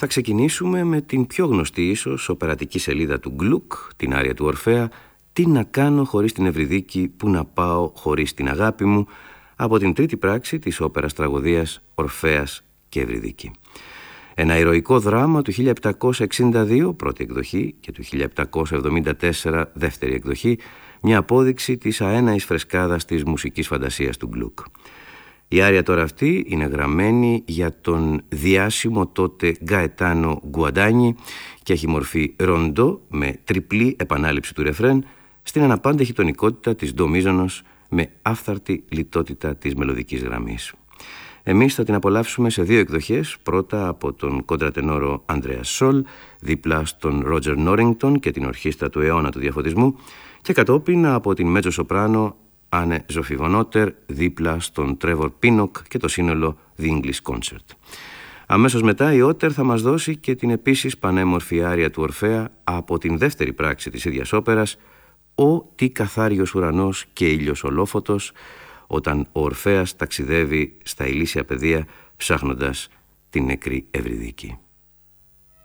Θα ξεκινήσουμε με την πιο γνωστή ίσως οπερατική σελίδα του Γκλουκ, την άρια του Ορφέα «Τι να κάνω χωρίς την Ευρυδίκη, πού να πάω χωρίς την αγάπη μου», από την τρίτη πράξη της όπερας τραγωδίας Ορφέας και Ευρυδίκη. Ένα ηρωικό δράμα του 1762, πρώτη εκδοχή, και του 1774, δεύτερη εκδοχή, μια απόδειξη της αέναης φρεσκάδας της μουσικής φαντασίας του Γκλουκ. Η άρια τώρα αυτή είναι γραμμένη για τον διάσημο τότε Γκαετάνο Γκουαντάνι και έχει μορφή ροντό με τριπλή επανάληψη του ρεφρέν στην αναπάντεχη τονικότητα της ντο μίζωνος με άφθαρτη λιτότητα της μελωδικής γραμμής. Εμείς θα την απολαύσουμε σε δύο εκδοχές, πρώτα από τον κοντρατενόρο Ανδρέα Σολ, δίπλα στον Ρότζερ Νόρινγκτον και την ορχήστρα του αιώνα του διαφωτισμού, και κατόπιν από την μέτσο σοπράνο Άνε Ζωφιβονότερ, δίπλα στον Τρέβορ Πίνοκ και το σύνολο The English Concert. Αμέσως μετά η Ότερ θα μας δώσει και την επίσης πανέμορφη άρια του Ορφέα από την δεύτερη πράξη της ίδιας όπερας, «Ο τι καθάριος ουρανός και ήλιος ολόφωτος», όταν ο Ορφέας ταξιδεύει στα ηλίσια πεδία ψάχνοντας την νεκρή Ευρυδίκη.